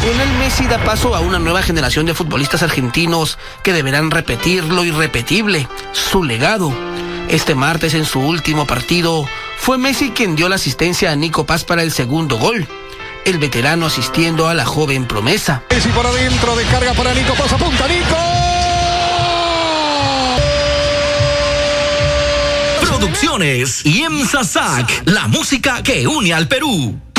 Lionel Messi da paso a una nueva generación de futbolistas argentinos que deberán repetir lo irrepetible, su legado. Este martes, en su último partido, fue Messi quien dio la asistencia a Nico Paz para el segundo gol. El veterano asistiendo a la joven promesa. Messi por adentro, descarga para Nico Paz, apunta Nico. Producciones IEMSA SAC, la música que une al Perú.